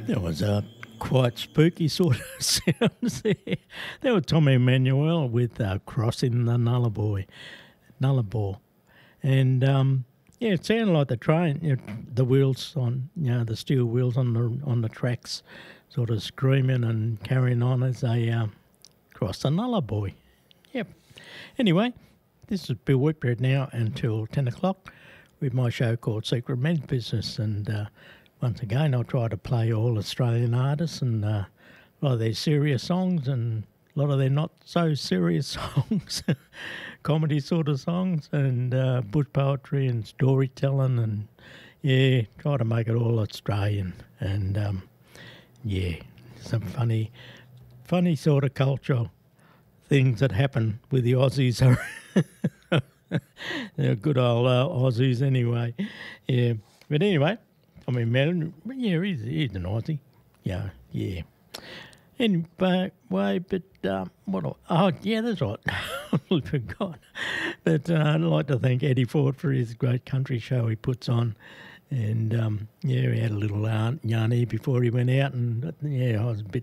There was a quite spooky sort of sounds there. There was Tommy Emmanuel with Crossing the Nullarbor. And yeah, it sounded like the train, the wheels on, the steel wheels on the tracks sort of screaming and carrying on as they cross the Nullarbor. Yep. Anyway, this is Bill Whitbread now until 10 o'clock with my show called Secret Men's Business. And once again, I'll try to play all Australian artists and a lot of their serious songs and a lot of their not so serious songs, comedy sort of songs, and bush poetry and storytelling, and yeah, try to make it all Australian. And yeah, some funny sort of cultural things that happen with the Aussies. They're good old Aussies anyway. Yeah, but anyway, I mean, Melon, yeah, he's an Aussie. Yeah. Anyway, but yeah, that's right. I forgot. But I'd like to thank Eddie Ford for his great country show he puts on. And yeah, we had a little yarn here before he went out, and yeah, I was a bit,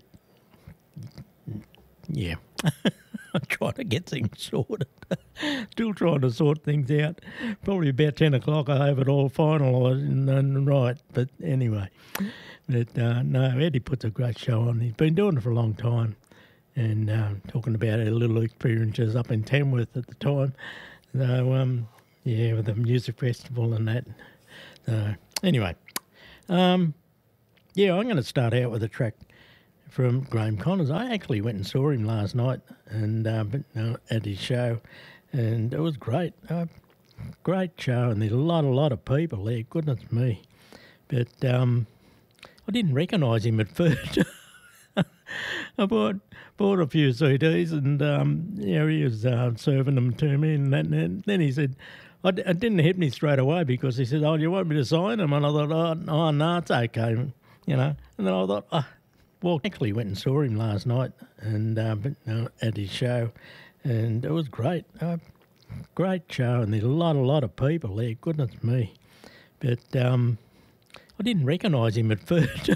yeah. I'm trying to get things sorted. Still trying to sort things out. Probably about 10 o'clock I have it all finalised and right. But anyway, no, Eddie puts a great show on. He's been doing it for a long time, and talking about our little experiences up in Tamworth at the time. So, yeah, with the music festival and that. So, anyway, yeah, I'm going to start out with a track from Graham Connors. I actually went and saw him last night and at his show, and it was great. Great show, and there's a lot of people there. Goodness me. But I didn't recognise him at first. I bought a few CDs, and he was serving them to me, and then he said, it didn't hit me straight away because he said, "Oh, you want me to sign them?" And I thought, "Oh, no, it's okay," And then I thought, well, actually went and saw him last night and at his show, and it was great. Great show, and there's a lot of people there. Goodness me. But I didn't recognise him at first.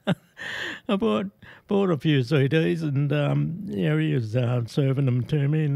I bought a few CDs, and he was serving them to me.